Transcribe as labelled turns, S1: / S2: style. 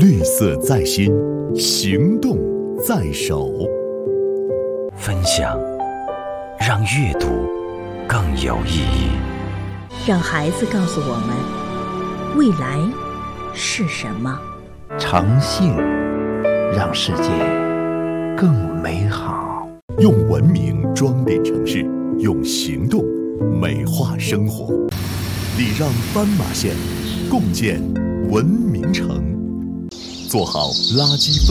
S1: 绿色在心，行动在手。
S2: 分享，让阅读更有意义。
S3: 让孩子告诉我们，未来是什么？
S4: 诚信，让世界更美好。
S1: 用文明装点城市，用行动美化生活。礼让斑马线，共建文明城。做好垃圾分